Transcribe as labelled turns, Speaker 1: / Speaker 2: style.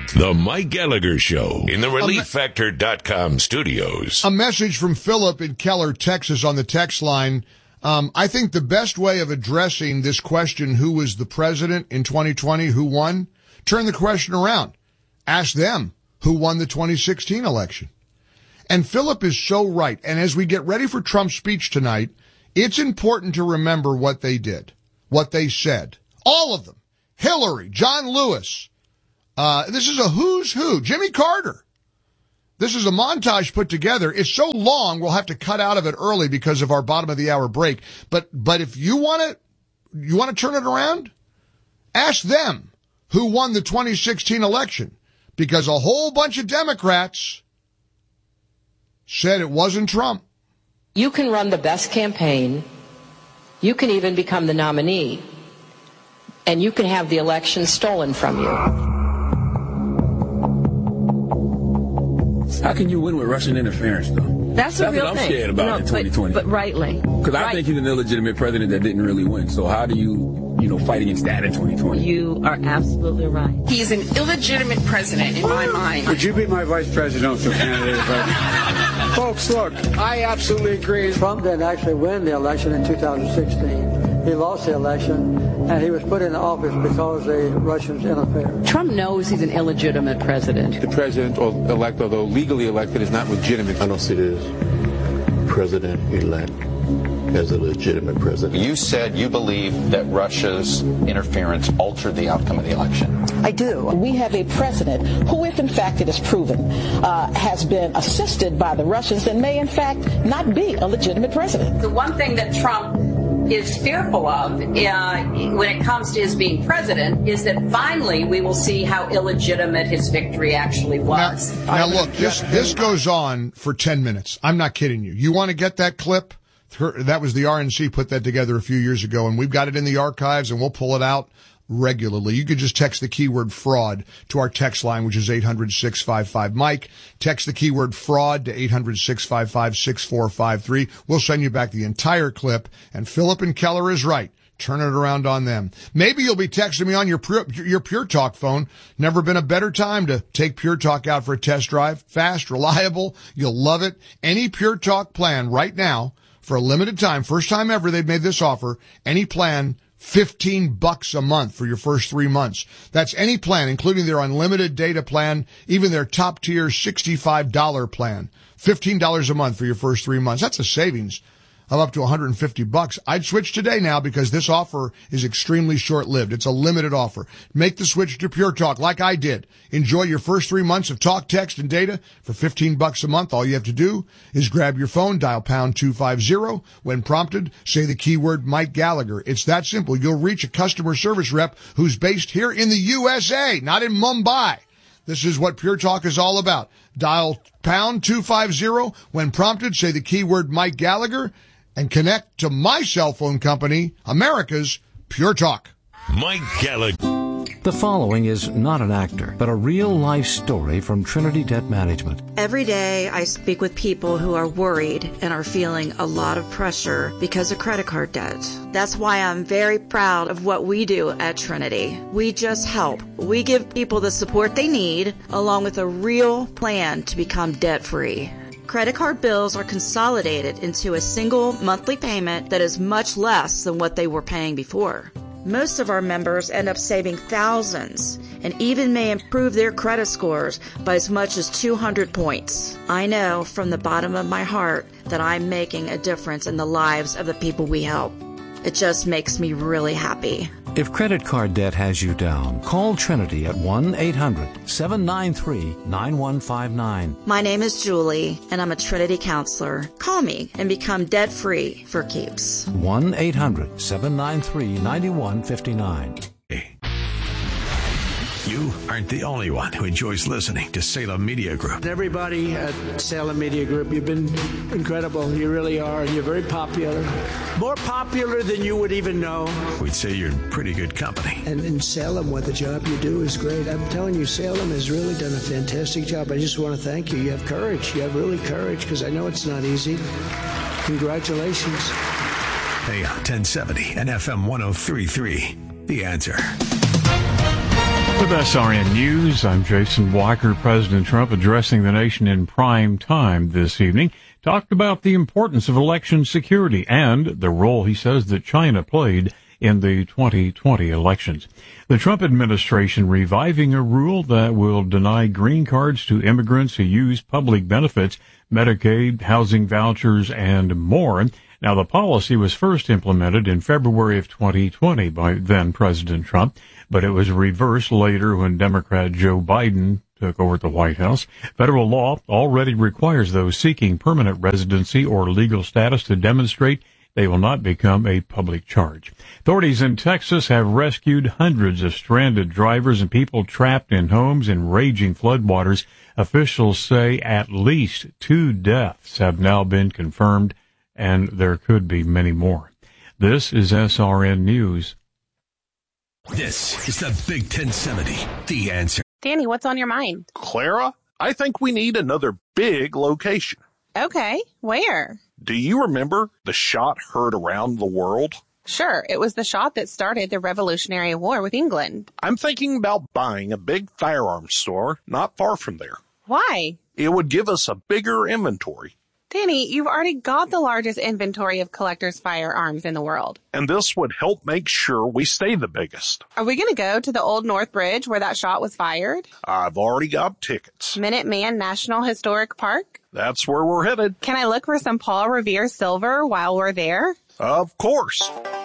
Speaker 1: The Mike Gallagher Show in the ReliefFactor.com studios.
Speaker 2: A message from Philip in Keller, Texas on the text line. I think the best way of addressing this question, who was the president in 2020, who won, turn the question around. Ask them who won the 2016 election. And Philip is so right. And as we get ready for Trump's speech tonight, it's important to remember what they did, what they said. All of them. Hillary, John Lewis. This is a who's who. Jimmy Carter. This is a montage put together. It's so long, we'll have to cut out of it early because of our bottom of the hour break. But if you want to turn it around, ask them who won the 2016 election, because a whole bunch of Democrats said it wasn't Trump.
Speaker 3: You can run the best campaign. You can even become the nominee. And you can have the election stolen from you.
Speaker 4: How can you win with Russian interference, though?
Speaker 3: That's a real
Speaker 4: what I'm
Speaker 3: thing.
Speaker 4: scared about in 2020.
Speaker 3: But rightly.
Speaker 4: Because I think he's an illegitimate president that didn't really win. So how do you fight against that in 2020?
Speaker 3: You are absolutely right.
Speaker 5: He's an illegitimate president in my mind.
Speaker 6: Would you be my vice presidential candidate? Folks, look, I absolutely agree.
Speaker 7: Trump didn't actually win the election in 2016. He lost the election, and he was put in office because the Russians interfered.
Speaker 3: Trump knows he's an illegitimate president.
Speaker 8: The president-elect, although legally elected, is not legitimate.
Speaker 9: I don't see this president-elect as a legitimate president.
Speaker 10: You said you believe that Russia's interference altered the outcome of the election.
Speaker 11: I do. We have a president who, if in fact it is proven, has been assisted by the Russians and may in fact not be a legitimate president.
Speaker 12: The one thing that Trump is fearful of when it comes to his being president is that finally we will see how illegitimate his victory actually was.
Speaker 2: Now look, this goes on for 10 minutes. I'm not kidding you. You want to get that clip? That was the RNC put that together a few years ago, and we've got it in the archives, and we'll pull it out regularly. You could just text the keyword fraud to our text line, which is 800-655-MIKE. Text the keyword fraud to 800-655-6453. We'll send you back the entire clip, and Philip and Keller is right. Turn it around on them. Maybe you'll be texting me on your Pure Talk phone. Never been a better time to take Pure Talk out for a test drive. Fast, reliable. You'll love it. Any Pure Talk plan right now for a limited time, first time ever they've made this offer, any plan, $15 a month for your first 3 months. That's any plan, including their unlimited data plan, even their top tier $65 plan. $15 a month for your first 3 months. That's a savings of up to $150. I'd switch today now because this offer is extremely short-lived. It's a limited offer. Make the switch to Pure Talk like I did. Enjoy your first 3 months of talk, text, and data for $15 a month. All you have to do is grab your phone, dial pound 250. When prompted, say the keyword Mike Gallagher. It's that simple. You'll reach a customer service rep who's based here in the USA, not in Mumbai. This is what Pure Talk is all about. Dial pound 250. When prompted, say the keyword Mike Gallagher and connect to my cell phone company, America's Pure Talk.
Speaker 1: Mike Gallagher.
Speaker 13: The following is not an actor, but a real-life story from Trinity Debt Management.
Speaker 14: Every day I speak with people who are worried and are feeling a lot of pressure because of credit card debt. That's why I'm very proud of what we do at Trinity. We just help. We give people the support they need, along with a real plan to become debt-free. Credit card bills are consolidated into a single monthly payment that is much less than what they were paying before. Most of our members end up saving thousands and even may improve their credit scores by as much as 200 points. I know from the bottom of my heart that I'm making a difference in the lives of the people we help. It just makes me really happy.
Speaker 13: If credit card debt has you down, call Trinity at 1-800-793-9159.
Speaker 14: My name is Julie, and I'm a Trinity counselor. Call me and become debt-free for keeps.
Speaker 13: 1-800-793-9159.
Speaker 15: You aren't the only one who enjoys listening to Salem Media Group.
Speaker 16: Everybody at Salem Media Group, you've been incredible. You really are. And you're very popular. More popular than you would even know.
Speaker 15: We'd say you're in pretty good company.
Speaker 16: And in Salem, what the job you do is great. I'm telling you, Salem has really done a fantastic job. I just want to thank you. You have courage. You have really courage, because I know it's not easy. Congratulations.
Speaker 15: AM 1070 and FM 103.3. The Answer.
Speaker 17: With SRN News, I'm Jason Walker. President Trump addressing the nation in prime time this evening talked about the importance of election security and the role he says that China played in the 2020 elections. The Trump administration reviving a rule that will deny green cards to immigrants who use public benefits, Medicaid, housing vouchers, and more. Now, the policy was first implemented in February of 2020 by then President Trump, but it was reversed later when Democrat Joe Biden took over at the White House. Federal law already requires those seeking permanent residency or legal status to demonstrate they will not become a public charge. Authorities in Texas have rescued hundreds of stranded drivers and people trapped in homes in raging floodwaters. Officials say at least 2 deaths have now been confirmed, and there could be many more. This is SRN News.
Speaker 15: This is the Big 1070, The Answer.
Speaker 5: Danny, what's on your mind?
Speaker 18: Clara, I think we need another big location.
Speaker 5: Okay, where?
Speaker 18: Do you remember the shot heard around the world?
Speaker 5: Sure, it was the shot that started the Revolutionary War with England.
Speaker 18: I'm thinking about buying a big firearms store not far from there.
Speaker 5: Why?
Speaker 18: It would give us a bigger inventory.
Speaker 5: Danny, you've already got the largest inventory of collectors' firearms in the world.
Speaker 18: And this would help make sure we stay the biggest.
Speaker 5: Are we going to go to the Old North Bridge where that shot was fired?
Speaker 18: I've already got tickets.
Speaker 5: Minuteman National Historic Park?
Speaker 18: That's where we're headed.
Speaker 5: Can I look for some Paul Revere silver while we're there?
Speaker 18: Of course.